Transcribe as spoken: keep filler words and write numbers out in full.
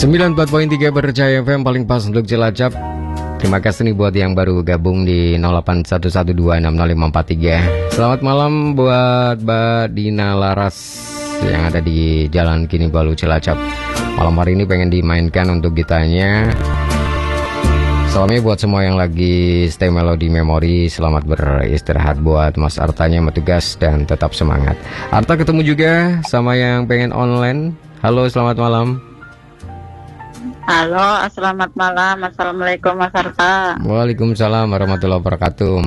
sembilan puluh empat koma tiga Berjaya F M paling pas untuk Cilacap. Terima kasih nih buat yang baru gabung di nol delapan satu satu dua enam nol lima empat tiga. Selamat malam buat Mbak Dina Laras yang ada di Jalan Kini Balu Cilacap. Malam hari ini pengen dimainkan untuk gitanya. Salamnya buat semua yang lagi stay melody memory. Selamat beristirahat buat Mas Artanya sama tugas dan tetap semangat. Arta ketemu juga sama yang pengen online. Halo, selamat malam. Halo, selamat malam. Assalamualaikum Mas Arta. Waalaikumsalam warahmatullahi wabarakatuh.